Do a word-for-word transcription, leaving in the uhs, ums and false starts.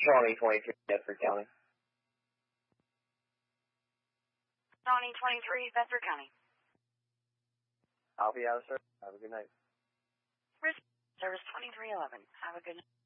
Shawnee twenty-three, Bedford County. Shawnee twenty-three, Bedford County. I'll be out of service. Have a good night. Service twenty-three eleven. Have a good night.